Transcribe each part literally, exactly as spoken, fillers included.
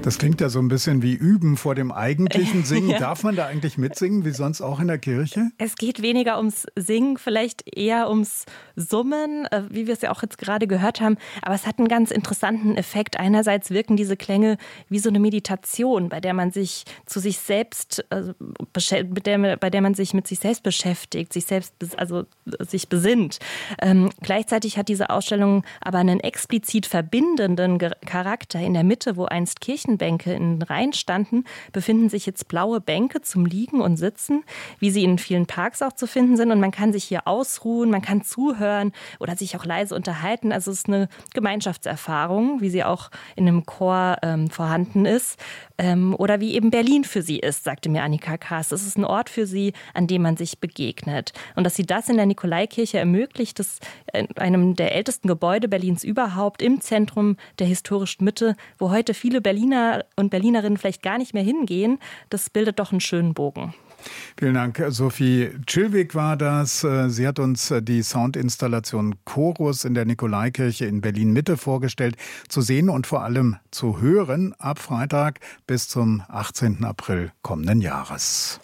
Das klingt ja so ein bisschen wie Üben vor dem eigentlichen Singen. Ja. Darf man da eigentlich mitsingen, wie sonst auch in der Kirche? Es geht weniger ums Singen, vielleicht eher ums Summen, wie wir es ja auch jetzt gerade gehört haben. Aber es hat einen ganz interessanten Effekt. Einerseits wirken diese Klänge wie so eine Meditation, bei der man sich zu sich selbst, also mit der, bei der man sich mit sich selbst beschäftigt, sich selbst, also sich besinnt. Ähm, gleichzeitig hat diese Ausstellung aber einen explizit verbindenden Charakter. In der Mitte, wo einst Kirchenbänke in Reihen standen, befinden sich jetzt blaue Bänke zum Liegen und Sitzen, wie sie in vielen Parks auch zu finden sind. Und man kann sich hier ausruhen, man kann zuhören oder sich auch leise unterhalten. Also es ist eine Gemeinschaftserfahrung, wie sie auch in einem Chor ähm, vorhanden ist. Ähm, oder wie eben Berlin für sie ist, sagte mir Annika Kaas. Es ist ein Ort für sie, an dem man sich begegnet. Und dass sie das in der Nikolaikirche ermöglicht, das in einem der ältesten Gebäude Berlins überhaupt, im Zentrum der historischen Mitte, wo heute viele Berliner und Berlinerinnen vielleicht gar nicht mehr hingehen, das bildet doch einen schönen Bogen. Vielen Dank. Sophie Chilwig war das. Sie hat uns die Soundinstallation Chorus in der Nikolaikirche in Berlin-Mitte vorgestellt. Zu sehen und vor allem zu hören ab Freitag bis zum achtzehnten April kommenden Jahres.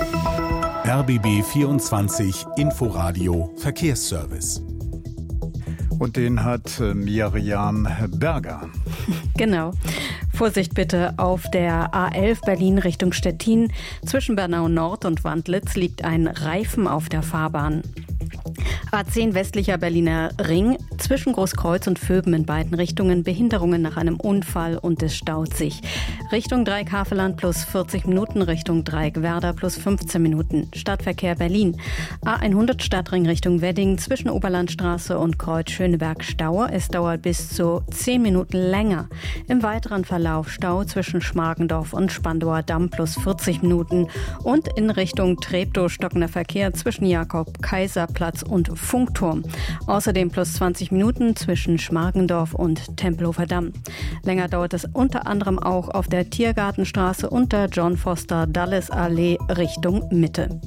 R B B vierundzwanzig Inforadio Verkehrsservice. Und den hat Miriam Berger. Genau. Vorsicht bitte auf der A elf Berlin Richtung Stettin. Zwischen Bernau Nord und Wandlitz liegt ein Reifen auf der Fahrbahn. A zehn westlicher Berliner Ring, zwischen Großkreuz und Vöben in beiden Richtungen Behinderungen nach einem Unfall und es staut sich. Richtung Dreieck Havelland plus vierzig Minuten, Richtung Dreieck Werder plus fünfzehn Minuten. Stadtverkehr Berlin. A hundert Stadtring Richtung Wedding, zwischen Oberlandstraße und Kreuz Schöneberg Stau. Es dauert bis zu zehn Minuten länger. Im weiteren Verlauf Stau zwischen Schmargendorf und Spandauer Damm plus vierzig Minuten. Und in Richtung Treptow stockender Verkehr zwischen Jakob-Kaiser-Platz und Funkturm. Außerdem plus zwanzig Minuten zwischen Schmargendorf und Tempelhofer Damm. Länger dauert es unter anderem auch auf der Tiergartenstraße und der John Foster Dulles Allee Richtung Mitte.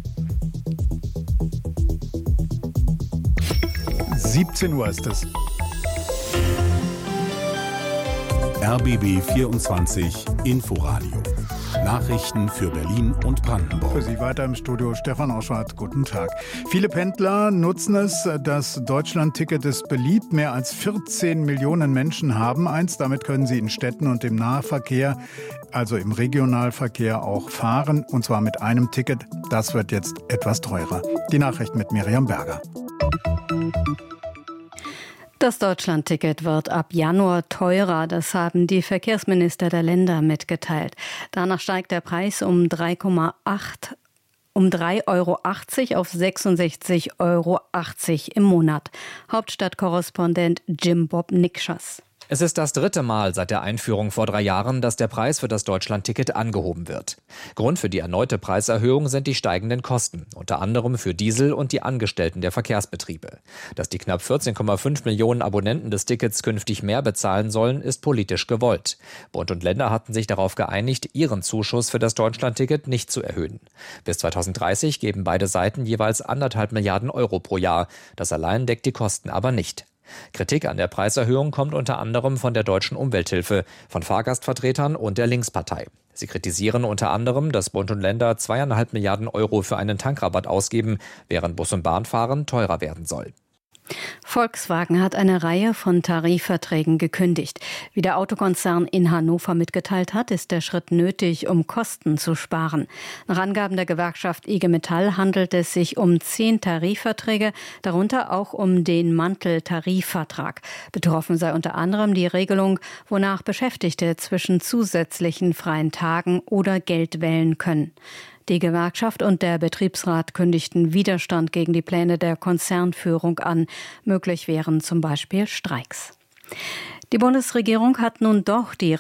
siebzehn Uhr ist es. R B B vierundzwanzig Inforadio. Nachrichten für Berlin und Brandenburg. Für Sie weiter im Studio Stefan Oschwart. Guten Tag. Viele Pendler nutzen es. Das Deutschland-Ticket ist beliebt. Mehr als vierzehn Millionen Menschen haben eins. Damit können sie in Städten und im Nahverkehr, also im Regionalverkehr, auch fahren. Und zwar mit einem Ticket. Das wird jetzt etwas teurer. Die Nachricht mit Miriam Berger. Das Deutschland-Ticket wird ab Januar teurer, das haben die Verkehrsminister der Länder mitgeteilt. Danach steigt der Preis um drei Komma acht um drei Euro achtzig auf sechsundsechzig Euro achtzig im Monat. Hauptstadtkorrespondent Jim Bob Nikschas. Es ist das dritte Mal seit der Einführung vor drei Jahren, dass der Preis für das Deutschland-Ticket angehoben wird. Grund für die erneute Preiserhöhung sind die steigenden Kosten, unter anderem für Diesel und die Angestellten der Verkehrsbetriebe. Dass die knapp vierzehn Komma fünf Millionen Abonnenten des Tickets künftig mehr bezahlen sollen, ist politisch gewollt. Bund und Länder hatten sich darauf geeinigt, ihren Zuschuss für das Deutschland-Ticket nicht zu erhöhen. Bis zweitausenddreißig geben beide Seiten jeweils anderthalb Milliarden Euro pro Jahr. Das allein deckt die Kosten aber nicht. Kritik an der Preiserhöhung kommt unter anderem von der Deutschen Umwelthilfe, von Fahrgastvertretern und der Linkspartei. Sie kritisieren unter anderem, dass Bund und Länder zweieinhalb Milliarden Euro für einen Tankrabatt ausgeben, während Bus- und Bahnfahren teurer werden soll. Volkswagen hat eine Reihe von Tarifverträgen gekündigt. Wie der Autokonzern in Hannover mitgeteilt hat, ist der Schritt nötig, um Kosten zu sparen. Nach Angaben der Gewerkschaft I G Metall handelt es sich um zehn Tarifverträge, darunter auch um den Manteltarifvertrag. Betroffen sei unter anderem die Regelung, wonach Beschäftigte zwischen zusätzlichen freien Tagen oder Geld wählen können. Die Gewerkschaft und der Betriebsrat kündigten Widerstand gegen die Pläne der Konzernführung an. Möglich wären zum Beispiel Streiks. Die Bundesregierung hat nun doch die